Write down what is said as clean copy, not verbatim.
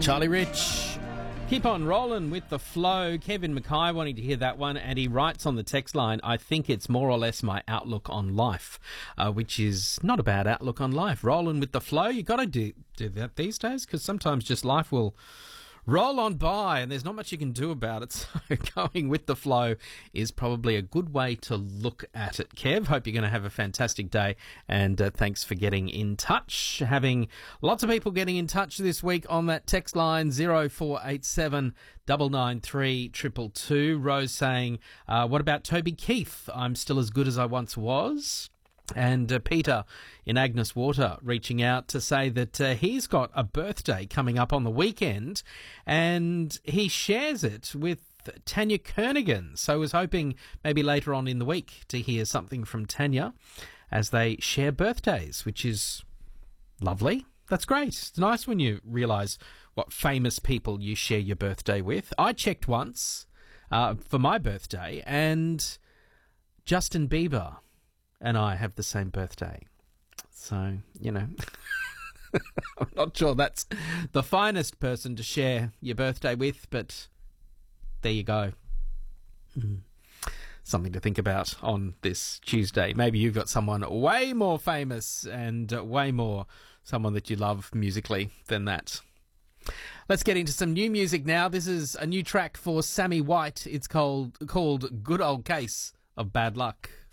Charlie Rich. Keep on rolling with the flow. Kevin Mackay wanting to hear that one, and he writes on the text line, I think it's more or less my outlook on life, which is not a bad outlook on life. Rolling with the flow, you got to do that these days, because sometimes just life will roll on by and there's not much you can do about it. So going with the flow is probably a good way to look at it. Kev, hope you're going to have a fantastic day, and thanks for getting in touch. Having lots of people getting in touch this week on that text line 0487 993 222. Rose saying, what about Toby Keith? I'm still as good as I once was. And Peter in Agnes Water reaching out to say that he's got a birthday coming up on the weekend, and he shares it with Tanya Kernigan. So I was hoping maybe later on in the week to hear something from Tanya as they share birthdays, which is lovely. That's great. It's nice when you realise what famous people you share your birthday with. I checked once for my birthday, and Justin Bieber and I have the same birthday. So, you know, I'm not sure that's the finest person to share your birthday with, but there you go. Something to think about on this Tuesday. Maybe you've got someone way more famous and way more someone that you love musically than that. Let's get into some new music now. This is a new track for Sammy White. It's called Good Old Case of Bad Luck.